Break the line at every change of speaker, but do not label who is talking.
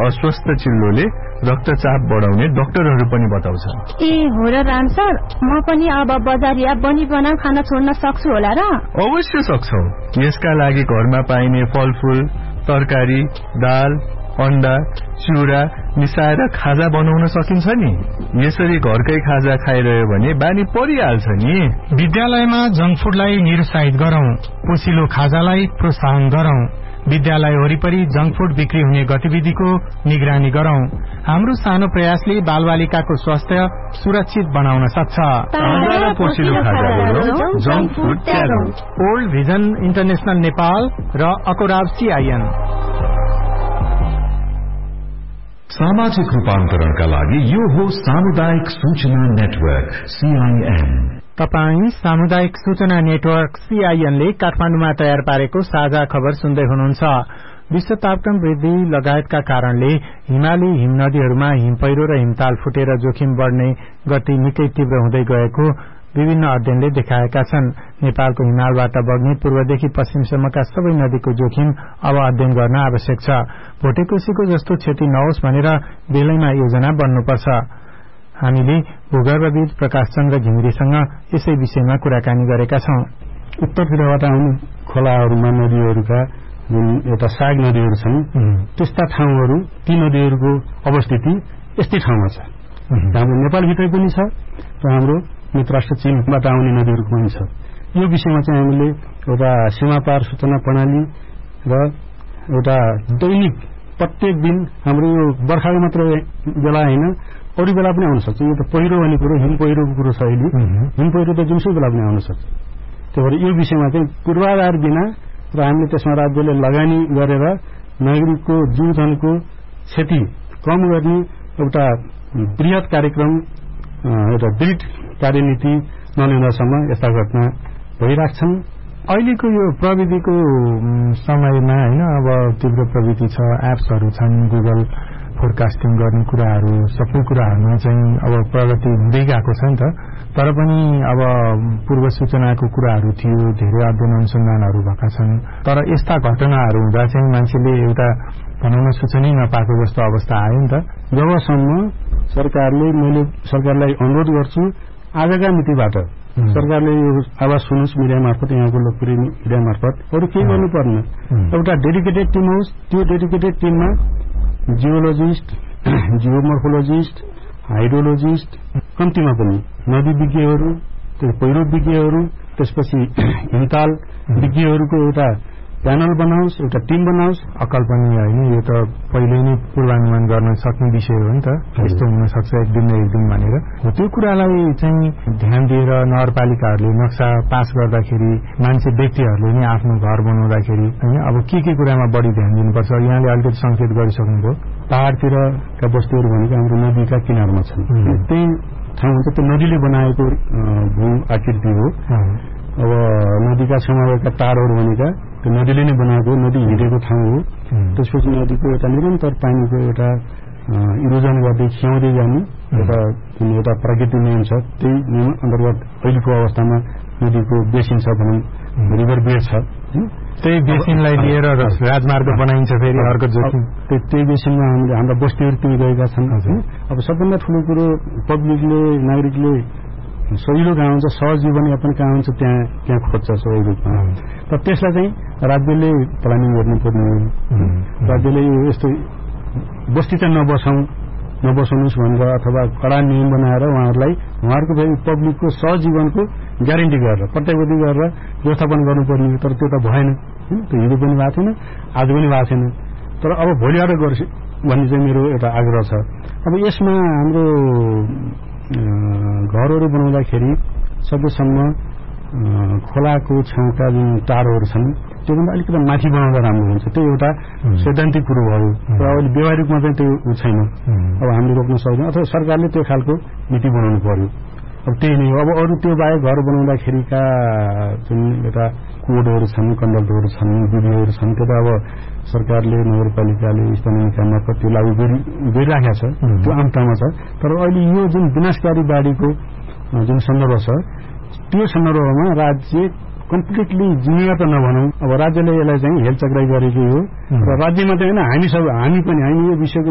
अस्वस्थ चिल्लोले रक्तचाप बढाउने डाक्टरहरू पनि बताउँछन्।
ए हो र राम सर, म पनि अब बजारिया बनी बनाऊ खाना छोड्न सक्छु होला र?
अवश्य सक्छौ। यसका लागि घरमा पाइने फलफूल, तरकारी, दाल, अण्डा, चिउरा मिसाएर खाजा बनाउन सकिन्छ नि। यसरी घरकै खाजा खाइरह्यो भने बानी परिहाल्छ नि।
विद्यालयमा जंक फूडलाई निरुत्साहित गरौं, पोसिलो खाजालाई प्रोत्साहन गरौं। विद्यालय वरिपरि जंक फूड बिक्री हुने गतिविधिको निगरानी गरौं। हाम्रो सानो प्रयासले बालबालिकाको स्वास्थ्य सुरक्षित बनाउन सक्छ। ओल्ड भिजन इन्टरनेशनल नेपाल र अकोराब CIN।
सामाजिक रूपान्तरणका लागि यो हो सामुदायिक सूचना नेटवर्क CIN।
तपाई सामुदायिक सूचना नेटवर्क CIN ले काठमाडौँमा तयार पारेको साझा खबर सुन्दै हुनुहुन्छ। विश्व तापक्रम वृद्धि लगायतका कारणले हिमाली हिमनदीहरूमा हिमपैह्रो र हिमताल फुटेर जोखिम बढ़ने गति निकै तीव्र हुँदै गएको विभिन्न अध्ययनले देखाएका छन्। नेपालको हिमालबाट बग्ने पूर्वदेखि पश्चिमसम्मका सबै नदीको जोखिम अब अध्ययन गर्न आवश्यक छ। भोटेकोसीको जस्तो क्षति नहोस् भनेर बेलैमा योजना बन्नुपर्छ। हामीले भूगर्भविद प्रकाश चन्द्र घिमिरेसँग यसै विषयमा कुराकानी गरेका छौं।
उत्तरतिरबाट आउने खोलाहरूमा नदीहरूका जुन एउटा साग नदीहरू छन् त्यस्ता ठाउँहरू, ती नदीहरूको अवस्थिति यस्तै ठाउँमा छ। हाम्रो नेपालभित्रै पनि छ र हाम्रो मित्रराष्ट्र चीनबाट आउने नदीहरूको पनि छ। यो विषयमा चाहिँ हामीले एउटा सीमापार सूचना प्रणाली र एउटा दैनिक प्रत्येक दिन हाम्रो यो बर्खाको मात्र बेला होइन, अरू बेला पनि आउन सक्छ। यो त पहिरो भन्ने कुरो, हिम पहिरोको कुरो छ अहिले। हिम पहिरो त जुनसुकै बेला पनि आउन सक्छ। त्यही भएर यो विषयमा चाहिँ पूर्वाधार बिना र हामीले त्यसमा राज्यले लगानी गरेर नागरिकको जीवजनको क्षति कम गर्ने एउटा वृहत कार्यक्रम, एउटा दृढ कार्यनीति नलिँदासम्म यस्ता घटना भइराख्छन्।
अहिलेको यो प्रविधिको समयमा हैन, अब तीव्र प्रविधि छ, एप्सहरू छन्, गुगल फोरकास्टिङ गर्ने कुराहरू, सबै कुराहरूमा चाहिँ अब प्रगति हुँदै गएको छ नि त। तर पनि अब पूर्व सूचनाको कुराहरू थियो, धेरै अध्ययन अनुसन्धानहरू भएका छन्। तर यस्ता घटनाहरू हुँदा चाहिँ मान्छेले एउटा भनौँ न सूचनै नपाएको जस्तो अवस्था आयो नि त।
जबसम्म मैले सरकारलाई अनुरोध गर्छु, आजका मितिबाट सरकारले आवाज सुन्नुहोस् मिडिया मार्फत, यहाँको लोकप्रिय मिडिया मार्फत अरू केही गर्नु पर्न। एउटा डेडिकेटेड टिम होस्, त्यो डेडिकेटेड टिममा जियोलोजिस्ट, जियोमोर्फोलोजिस्ट, हाइड्रोलोजिस्ट, कम्तीमा पनि नदी विज्ञहरू, पहिरो विज्ञहरू, त्यसपछि हिमताल विज्ञहरूको एउटा प्यानल बनाओस्, एउटा टिम बनाओस्।
अकल पनि होइन, यो त पहिले नै पूर्वानुमान गर्न सक्ने विषय हो नि त। यस्तो हुन सक्छ एक दिन न एक दिन भनेर। त्यो कुरालाई चाहिँ ध्यान दिएर नगरपालिकाहरूले नक्सा पास गर्दाखेरि, मान्छे व्यक्तिहरूले नै आफ्नो घर बनाउँदाखेरि हैन, अब के कुरामा बढी ध्यान दिनुपर्छ? यहाँले अलिकति संकेत गरिसक्नुभयो।
पहाडतिरका बस्तीहरू भनेको हाम्रो नदीका किनारमा छन्। त्यही ठाउँ हुन्छ, त्यो नदीले बनाएको भू आकृति हो। अब नदीका छेउमा भएका टारहरू भनेका त्यो नदीले नै बनाएको, नदी हिँडेको ठाउँ हो। त्यसपछि नदीको एउटा निरन्तर पानीको एउटा इरोजन गर्दै खियाउँदै जाने एउटा प्राकृतिक नियम छ। त्यही नियम अन्तर्गत अहिलेको अवस्थामा नदीको बेसिन छ भनौँ, रिभर बेड छ।
त्यही बेसिनलाई लिएर राजमार्ग बनाइन्छ फेरि अर्को जोखिम।
त्यही बेसिनमा हाम्रा बस्तीहरू पनि गएका छन्। अब सबभन्दा ठुलो कुरो पब्लिकले, नागरिकले सजिलो कहाँ हुन्छ, सहज जीवनयापन कहाँ हुन्छ, त्यहाँ खोज्छ सबै रूपमा। तर त्यसलाई चाहिँ राज्यले प्लानिङ गर्नुपर्ने हो। राज्यले यस्तो बस्ती चाहिँ नबसाउनुहोस् भनेर अथवा कडा नियम बनाएर उहाँहरूको फेरि पब्लिकको सहज जीवनको ग्यारेन्टी गरेर प्रत्याभूति गरेर व्यवस्थापन गर्नुपर्ने हो। तर त्यो त भएन। त्यो हिजो पनि भएको थिएन, आज पनि भएको छैन। तर अब भोलिबाट गर्छ भन्ने चाहिँ मेरो एउटा आग्रह छ। अब यसमा हाम्रो घरहरू बनाउँदाखेरि सकेसम्म खोलाको छेउका जुन टारहरू छन् त्योभन्दा अलिकति माथि बनाउँदा राम्रो हुन्छ। त्यो एउटा सैद्धान्तिक कुरो भयो, तर अहिले व्यवहारिकमा चाहिँ त्यो छैन। अब हामीले रोक्न सक्दैनौँ, अथवा सरकारले त्यो खालको नीति बनाउनु पर्यो। अब त्यही नै हो। अब अरू त्यो बाहेक घर बनाउँदाखेरिका जुन एउटा कोडहरू छन्, कन्डक्टहरू छन्, विधिहरू छन्, त्यो त अब सरकारले, नगरपालिकाले, स्थानीय निकाय मार्फत त्यो लागू गरिराखेको छ। त्यो आमतामा छ। तर अहिले यो जुन विनाशकारी बाढीको जुन सन्दर्भ छ, त्यो सन्दर्भमा राज्य कम्प्लिटली जिम्मेवार त नभनौँ, अब राज्यले यसलाई चाहिँ हेलचक्राइ गरेकै हो। र राज्यमा चाहिँ होइन, हामी यो विषयको